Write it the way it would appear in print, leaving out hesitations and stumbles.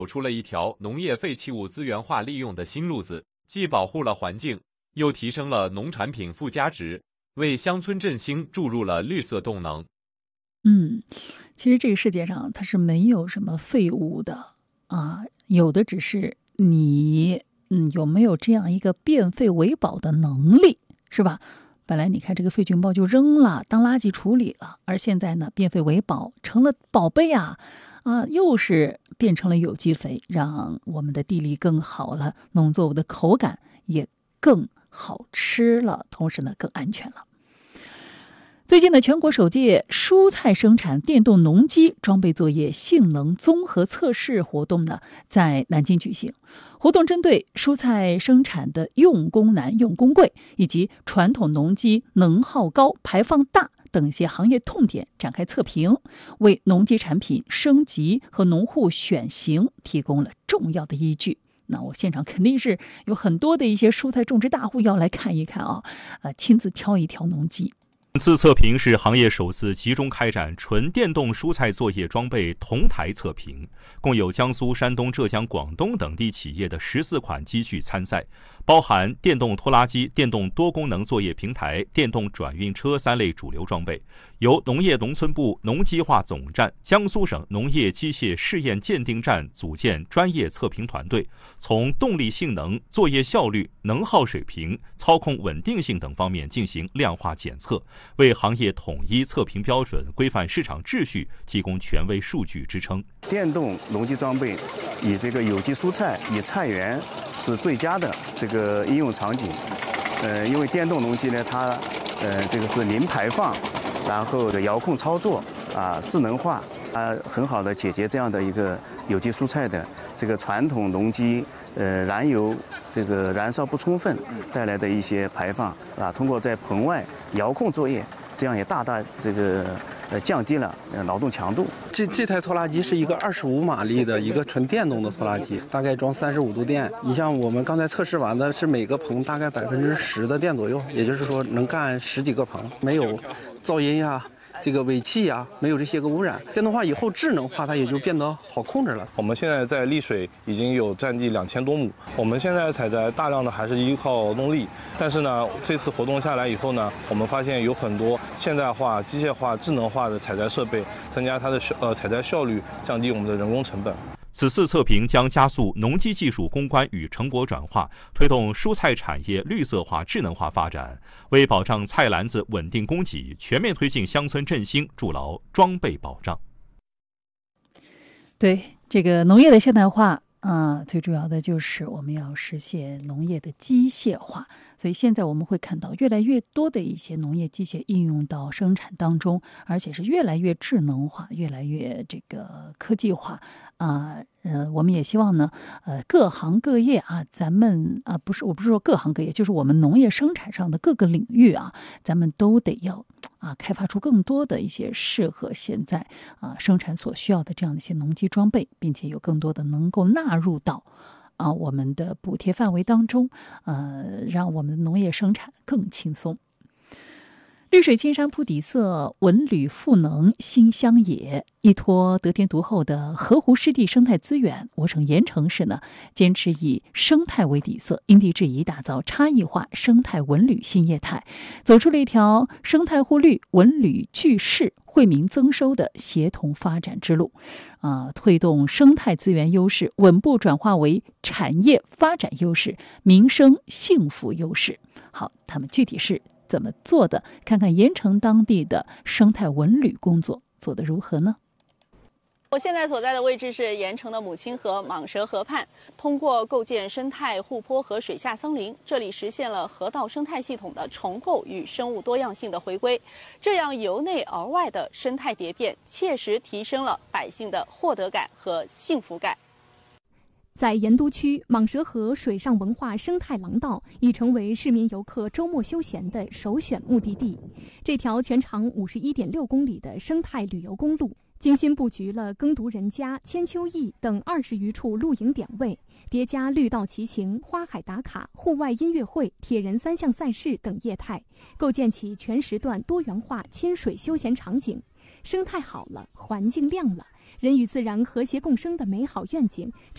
走出了一条农业废弃物资源化利用的新路子，既保护了环境，又提升了农产品附加值，为乡村振兴注入了绿色动能。 其实这个世界上它是没有什么废物的啊，有的只是你有没有这样一个变废为宝的能力，是吧？本来你看这个废菌包就扔了当垃圾处理了，而现在呢变废为宝成了宝贝啊，又是变成了有机肥，让我们的地力更好了，农作物的口感也更好吃了，同时呢更安全了。最近的全国首届蔬菜生产电动农机装备作业性能综合测试活动呢，在南京举行。活动针对蔬菜生产的用工难、用工贵，以及传统农机能耗高、排放大等些行业痛点展开测评，为农机产品升级和农户选型提供了重要的依据。那我现场肯定是有很多的一些蔬菜种植大户要来看一看啊，亲自挑一挑农机。 本次测评是行业首次集中开展纯电动蔬菜作业装备同台测评，共有江苏、山东、浙江、广东等地企业的14款机具参赛，包含电动拖拉机、电动多功能作业平台、电动转运车3类主流装备。由农业农村部农机化总站、江苏省农业机械试验鉴定站组建专业测评团队，从动力性能、作业效率、能耗水平、操控稳定性等方面进行量化检测，为行业统一测评标准、规范市场秩序提供权威数据支撑。 电动农机装备以这个有机蔬菜、以菜园是最佳的这个应用场景。因为电动农机呢，它这个是零排放，然后的遥控操作智能化，很好的解决这样的一个有机蔬菜的这个传统农机燃油这个燃烧不充分带来的一些排放通过在棚外遥控作业，这样也大大这个降低了劳动强度。 这台拖拉机是一个25马力的一个纯电动的拖拉机，大概装35度电。你像我们刚才测试完的是每个棚大概10%的电左右，也就是说能干10几个棚，没有噪音呀、这个尾气啊，没有这些个污染。电动化以后智能化，它也就变得好控制了。 我们现在在丽水已经有占地2000多亩，我们现在采摘大量的还是依靠劳动力，但是呢，这次活动下来以后呢，我们发现有很多现代化、机械化、智能化的采摘设备，增加它的采摘效率，降低我们的人工成本。 此次测评将加速农机技术攻关与成果转化，推动蔬菜产业绿色化、智能化发展，为保障菜篮子稳定供给、全面推进乡村振兴筑牢装备保障。 对，这个农业的现代化最主要的就是我们要实现农业的机械化。所以现在我们会看到越来越多的一些农业机械应用到生产当中，而且是越来越智能化，越来越这个科技化我们也希望呢，各行各业咱们我不是说各行各业，就是我们农业生产上的各个领域咱们都得要开发出更多的一些适合现在生产所需要的这样的一些农机装备，并且有更多的能够纳入到我们的补贴范围当中，让我们的农业生产更轻松。绿水青山铺底色，文旅赋能新乡野。依托得天独厚的河湖湿地生态资源，我省盐城市呢，坚持以生态为底色，因地制宜打造差异化生态文旅新业态，走出了一条生态互绿、文旅聚市、惠民增收的协同发展之路。推动生态资源优势稳步转化为产业发展优势、民生幸福优势。好，他们具体是怎么做的？看看盐城当地的生态文旅工作做得如何呢？ 我现在所在的位置是盐城的母亲河蟒蛇河畔，通过构建生态护坡和水下森林，这里实现了河道生态系统的重构与生物多样性的回归，这样由内而外的生态蝶变，切实提升了百姓的获得感和幸福感。 在盐都区，蟒蛇河水上文化生态廊道已成为市民游客周末休闲的首选目的地。这条全长51.6公里的生态旅游公路，精心布局了耕读人家、千秋驿等20余处露营点位，叠加绿道骑行、花海打卡、户外音乐会、铁人3项赛事等业态，构建起全时段多元化亲水休闲场景。生态好了，环境亮了，人与自然和谐共生的美好愿景